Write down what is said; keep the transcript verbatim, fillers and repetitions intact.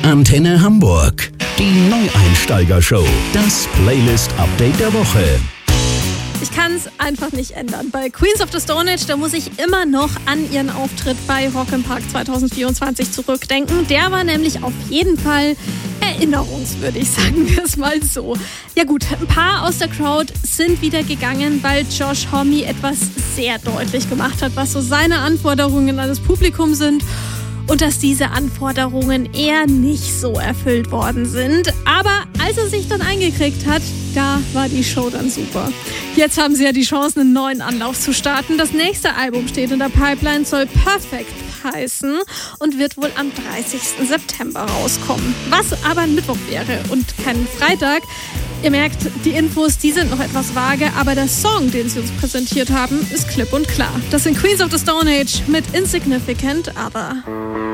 Antenne Hamburg. Die Neueinsteiger-Show. Das Playlist-Update der Woche. Ich kann es einfach nicht ändern. Bei Queens of the Stone Age, da muss ich immer noch an ihren Auftritt bei Rock im Park zwanzig vierundzwanzig zurückdenken. Der war nämlich auf jeden Fall erinnerungswürdig, sagen wir es mal so. Ja gut, ein paar aus der Crowd sind wieder gegangen, weil Josh Homme etwas sehr deutlich gemacht hat, was so seine Anforderungen an das Publikum sind. Und dass diese Anforderungen eher nicht so erfüllt worden sind. Aber als er sich dann eingekriegt hat, da war die Show dann super. Jetzt haben sie ja die Chance, einen neuen Anlauf zu starten. Das nächste Album steht in der Pipeline, soll Perfect heißen und wird wohl am dreißigsten September rauskommen. Was aber ein Mittwoch wäre und kein Freitag. Ihr merkt, die Infos, die sind noch etwas vage, aber der Song, den sie uns präsentiert haben, ist klipp und klar. Das sind Queens of the Stone Age mit Insignificant Other.